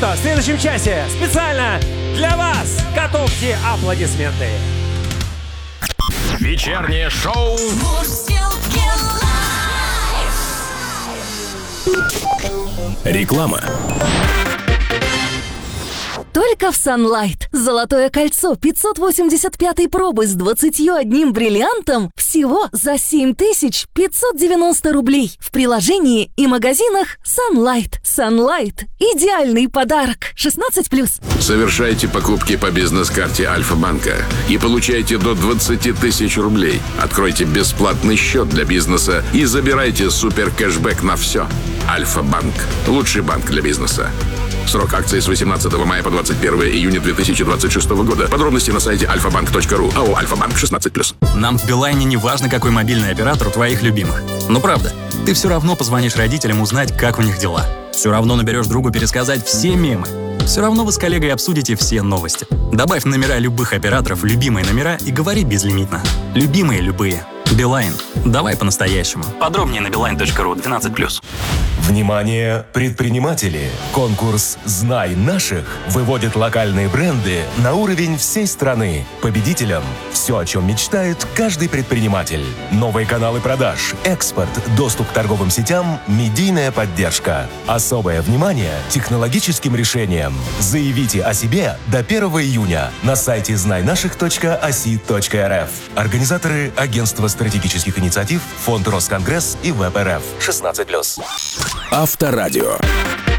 что, в следующем часе специально для вас готовьте аплодисменты. Вечернее шоу реклама. Только в Sunlight. Золотое кольцо 585 пробы с 21 бриллиантом всего за 7590 рублей. В приложении и магазинах Sunlight. Sunlight – идеальный подарок. 16+. Совершайте покупки по бизнес-карте Альфа-банка и получайте до 20 тысяч рублей. Откройте бесплатный счет для бизнеса и забирайте супер кэшбэк на все. Альфа-банк – лучший банк для бизнеса. Срок акции с 18 мая по 21 июня 2026 года. Подробности на сайте alfabank.ru. АО «Альфа-банк» 16+. Нам в Билайне не важно, какой мобильный оператор у твоих любимых. Но правда, ты все равно позвонишь родителям узнать, как у них дела. Все равно наберешь другу пересказать все мемы. Все равно вы с коллегой обсудите все новости. Добавь номера любых операторов в любимые номера и говори безлимитно. Любимые любые. Билайн. Давай по-настоящему. Подробнее на beeline.ru 12+. Внимание, предприниматели! Конкурс «Знай наших» выводит локальные бренды на уровень всей страны. Победителям все, о чем мечтает каждый предприниматель. Новые каналы продаж, экспорт, доступ к торговым сетям, медийная поддержка. Особое внимание технологическим решениям. Заявите о себе до 1 июня на сайте знайнаших.оси.рф. Организаторы — Агентство стратегических инициатив, Фонд Росконгресс и ВЭП РФ. 16+. Авторадио.